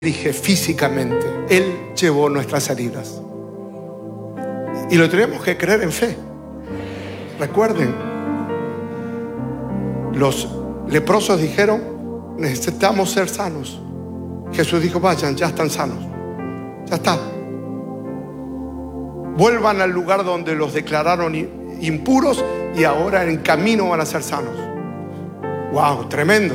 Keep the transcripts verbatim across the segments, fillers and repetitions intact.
dije físicamente, Él llevó nuestras heridas. Y lo tenemos que creer en fe. Recuerden, los leprosos dijeron, necesitamos ser sanos. Jesús dijo, vayan, ya están sanos. Ya está. Vuelvan al lugar donde los declararon impuros y ahora en camino van a ser sanos. Wow, tremendo.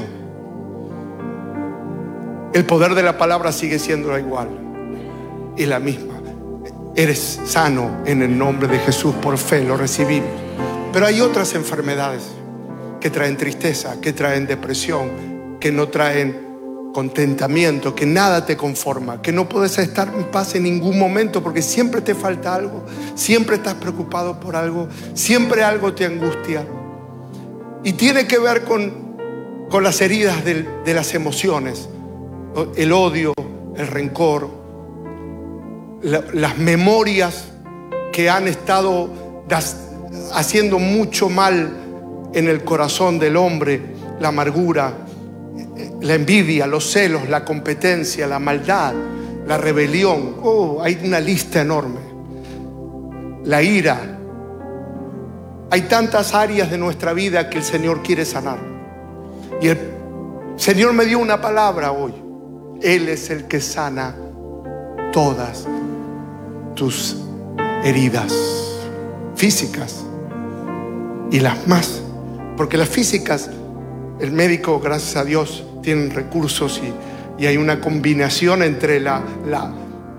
El poder de la palabra sigue siendo igual y la misma. Eres sano en el nombre de Jesús, por fe lo recibimos. Pero hay otras enfermedades que traen tristeza, que traen depresión, que no traen contentamiento, que nada te conforma, que no puedes estar en paz en ningún momento porque siempre te falta algo, siempre estás preocupado por algo, siempre algo te angustia. Y tiene que ver con, con las heridas de, de las emociones. El odio, el rencor, la, las memorias que han estado das, haciendo mucho mal en el corazón del hombre, la amargura, la envidia, los celos, la competencia, la maldad, la rebelión. Oh, hay una lista enorme. La ira. Hay tantas áreas de nuestra vida que el Señor quiere sanar. Y el Señor me dio una palabra hoy. Él es el que sana todas tus heridas físicas y las más, porque las físicas, el médico, gracias a Dios, tiene recursos y, y hay una combinación entre la, la,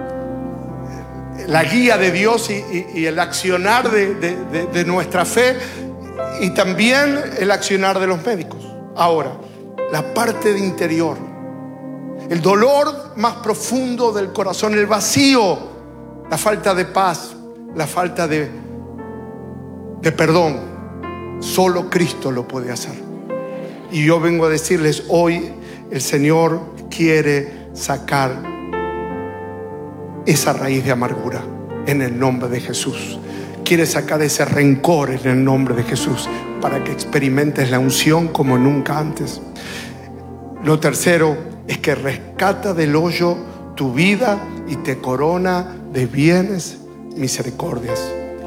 la guía de Dios y, y, y el accionar de, de, de, de nuestra fe y también el accionar de los médicos. Ahora, la parte de interior, el dolor más profundo del corazón, el vacío, la falta de paz, la falta de, de perdón, solo Cristo lo puede hacer. Y yo vengo a decirles hoy, el Señor quiere sacar esa raíz de amargura en el nombre de Jesús. Quiere sacar ese rencor en el nombre de Jesús para que experimentes la unción como nunca antes. Lo tercero es que rescata del hoyo tu vida y te corona de bienes, misericordias.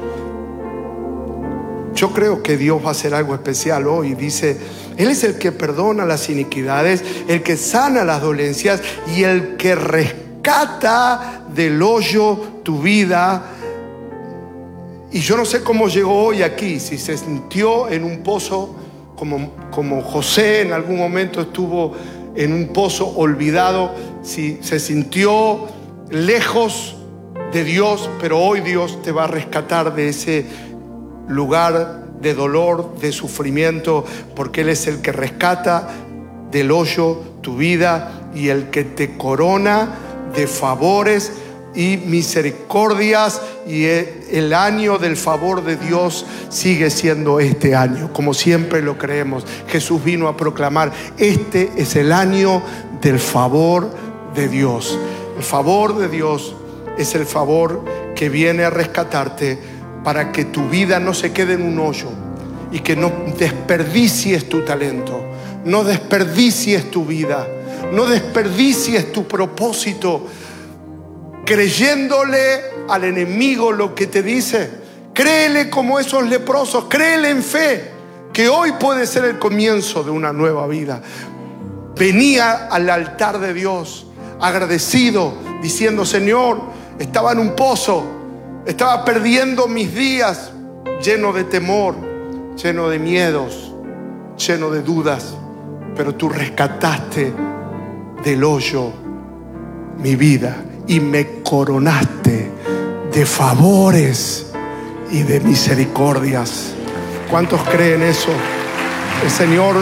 Yo creo que Dios va a hacer algo especial hoy. Dice, Él es el que perdona las iniquidades, el que sana las dolencias y el que rescata del hoyo tu vida. Y yo no sé cómo llegó hoy aquí, si se sintió en un pozo como, como José en algún momento estuvo en un pozo olvidado, si se sintió lejos de Dios, pero hoy Dios te va a rescatar de ese lugar de dolor, de sufrimiento, porque Él es el que rescata del hoyo tu vida y el que te corona de favores y misericordias. Y el año del favor de Dios sigue siendo este año, como siempre lo creemos. Jesús vino a proclamar, este es el año del favor de Dios. El favor de Dios es el favor que viene a rescatarte para que tu vida no se quede en un hoyo y que no desperdicies tu talento, no desperdicies tu vida, no desperdicies tu propósito creyéndole al enemigo lo que te dice. Créele como esos leprosos, créele en fe que hoy puede ser el comienzo de una nueva vida. Venía al altar de Dios agradecido, diciendo, Señor, estaba en un pozo, estaba perdiendo mis días, lleno de temor, lleno de miedos, lleno de dudas, pero tú rescataste del hoyo mi vida y me coronaste de favores y de misericordias. ¿Cuántos creen eso? El Señor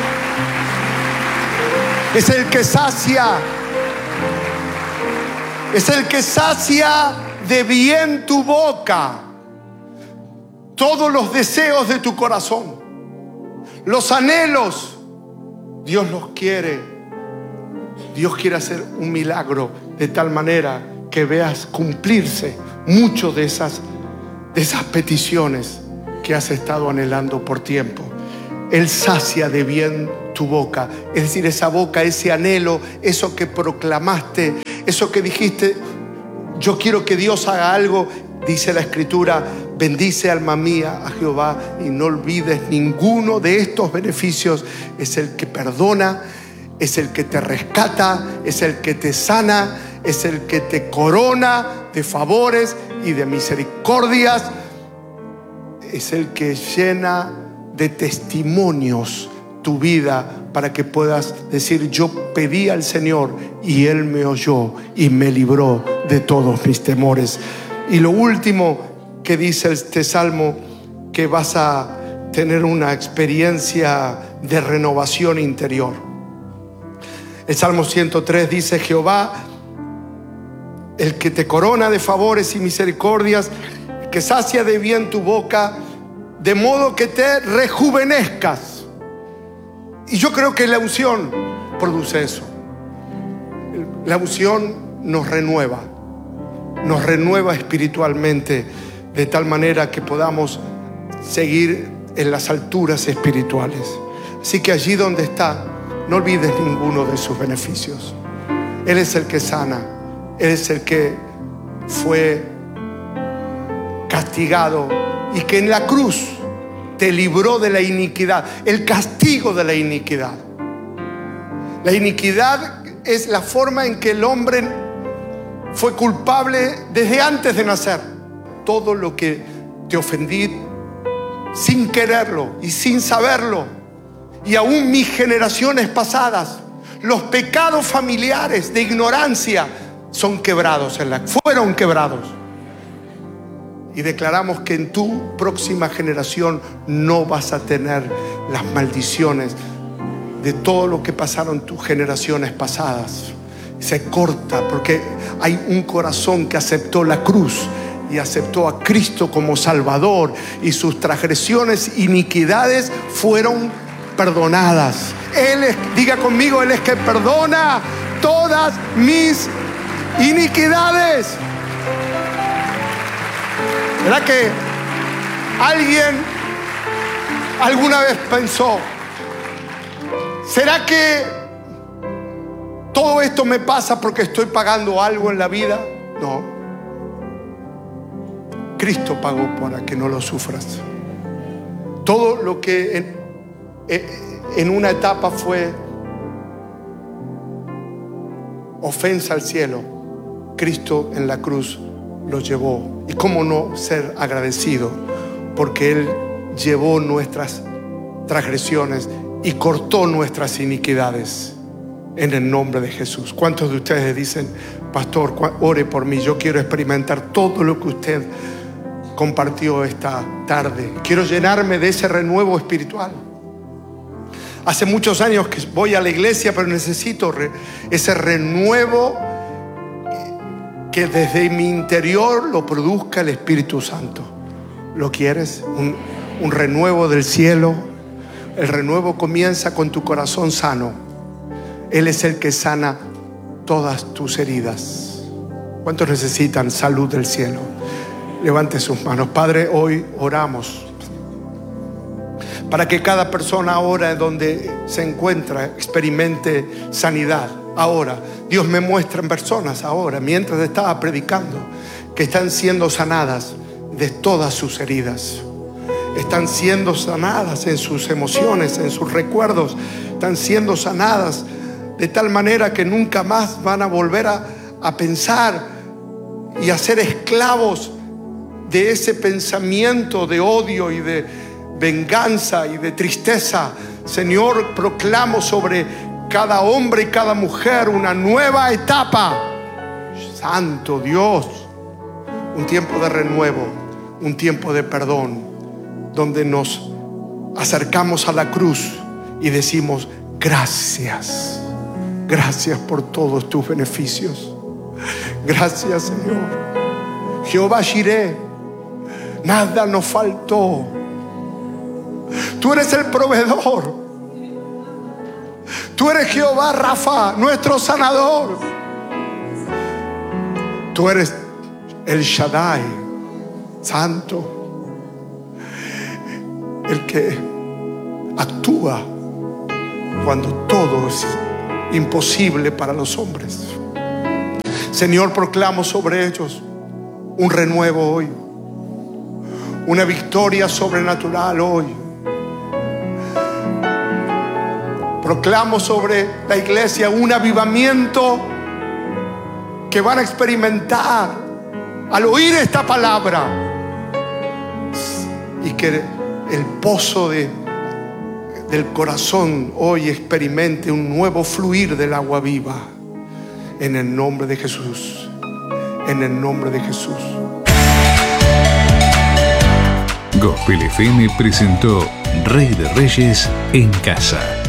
es el que sacia, es el que sacia de bien tu boca, todos los deseos de tu corazón, los anhelos. Dios los quiere. Dios quiere hacer un milagro de tal manera que veas cumplirse muchas de esas, de esas peticiones que has estado anhelando por tiempo. Él sacia de bien tu boca. Es decir, esa boca, ese anhelo, eso que proclamaste, eso que dijiste, yo quiero que Dios haga algo. Dice la Escritura: bendice, alma mía, a Jehová, y no olvides ninguno de estos beneficios. Es el que perdona, es el que te rescata, es el que te sana, es el que te corona de favores y de misericordias. Es el que llena de testimonios tu vida para que puedas decir: yo pedí al Señor y Él me oyó y me libró de todos mis temores. Y lo último que dice este salmo, que vas a tener una experiencia de renovación interior. El Salmo ciento tres dice: Jehová, el que te corona de favores y misericordias, el que sacia de bien tu boca, de modo que te rejuvenezcas. Y yo creo que la unción produce eso. La unción nos renueva, nos renueva espiritualmente, de tal manera que podamos seguir en las alturas espirituales. Así que allí donde está, no olvides ninguno de sus beneficios. Él es el que sana, Él es el que fue castigado y que en la cruz te libró de la iniquidad, el castigo de la iniquidad. La iniquidad es la forma en que el hombre fue culpable desde antes de nacer. Todo lo que te ofendí sin quererlo y sin saberlo, y aún mis generaciones pasadas, los pecados familiares de ignorancia son quebrados en la, fueron quebrados. Y declaramos que en tu próxima generación no vas a tener las maldiciones de todo lo que pasaron tus generaciones pasadas. Se corta porque hay un corazón que aceptó la cruz y aceptó a Cristo como Salvador, y sus transgresiones, iniquidades fueron perdonadas. Él es, diga conmigo, Él es que perdona todas mis iniquidades. ¿Verdad que alguien alguna vez pensó: ¿será que todo esto me pasa porque estoy pagando algo en la vida? No. Cristo pagó para que no lo sufras. Todo lo que en, en una etapa fue ofensa al cielo, Cristo en la cruz lo llevó. Y cómo no ser agradecido, porque Él llevó nuestras transgresiones y cortó nuestras iniquidades en el nombre de Jesús. ¿Cuántos de ustedes dicen: pastor, ore por mí, yo quiero experimentar todo lo que usted compartió esta tarde, quiero llenarme de ese renuevo espiritual? Hace muchos años que voy a la iglesia, pero necesito re, ese renuevo que desde mi interior lo produzca el Espíritu Santo. ¿Lo quieres? Un, un renuevo del cielo. El renuevo comienza con tu corazón sano. Él es el que sana todas tus heridas. ¿Cuántos necesitan salud del cielo? Levante sus manos. Padre, hoy oramos para que cada persona ahora donde se encuentra experimente sanidad. Ahora, Dios me muestra en personas ahora, mientras estaba predicando, que están siendo sanadas de todas sus heridas. Están siendo sanadas en sus emociones, en sus recuerdos. Están siendo sanadas de tal manera que nunca más van a volver a, a pensar y a ser esclavos de ese pensamiento de odio y de venganza y de tristeza. Señor, proclamo sobre cada hombre y cada mujer una nueva etapa. Santo Dios, un tiempo de renuevo, un tiempo de perdón, donde nos acercamos a la cruz y decimos: gracias, gracias por todos tus beneficios. Gracias, Señor. Jehová Jireh, nada nos faltó. Tú eres el proveedor. Tú eres Jehová Rafa, nuestro sanador. Tú eres el Shaddai, santo, el que actúa cuando todo es imposible para los hombres. Señor, proclamo sobre ellos un renuevo hoy, una victoria sobrenatural hoy. Proclamo sobre la iglesia un avivamiento que van a experimentar al oír esta palabra, y que el pozo de, del corazón hoy experimente un nuevo fluir del agua viva. En el nombre de Jesús, en el nombre de Jesús. Gospel F M presentó Rey de Reyes en Casa.